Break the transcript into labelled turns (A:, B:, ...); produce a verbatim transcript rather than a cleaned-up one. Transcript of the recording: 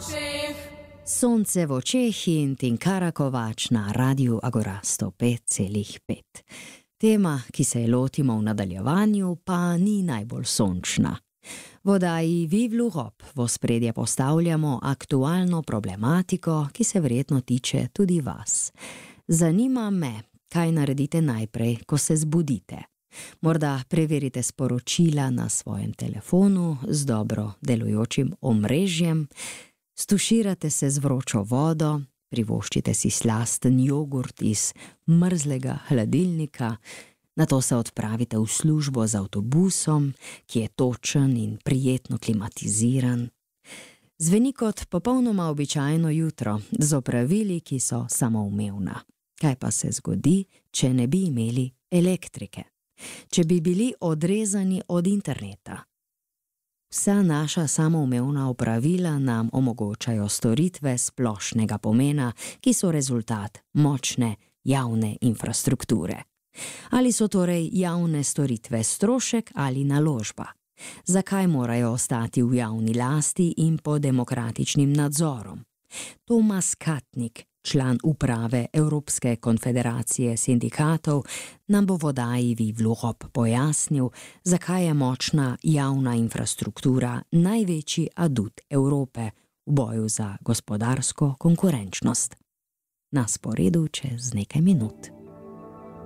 A: Sonce v očeh in Tinkara Kovač na Radiu Agora sto pet celih pet. Tema, ki se je lotimo v nadaljevanju, pa ni najbolj sončna. V oddaji Vive l'Europe v ospredje postavljamo aktualno problematiko, ki se verjetno tiče tudi vas. Zanima me, kaj naredite najprej, ko se zbudite. Morda preverite sporočila na svojem telefonu z dobro delujočim omrežjem, stuširate se z vročo vodo, privoščite si slasten jogurt iz mrzlega hladilnika, nato se odpravite v službo z avtobusom, ki je točen in prijetno klimatiziran. Zveni kot popolnoma običajno jutro, z opravili, ki so samoumevna. Kaj pa se zgodi, če ne bi imeli elektrike? Če bi bili odrezani od interneta? Vsa naša samoumevna opravila nam omogočajo storitve splošnega pomena, ki so rezultat močne javne infrastrukture. Ali so torej javne storitve strošek ali naložba? Zakaj morajo ostati v javni lasti in pod demokratičnim nadzorom? Tomas Katnik, član uprave Evropske konfederacije sindikatov, nam bo v oddaji Vive l'Europe pojasnil, zakaj je močna javna infrastruktura največji adut Evrope v boju za gospodarsko konkurenčnost. Na sporedu čez nekaj minut.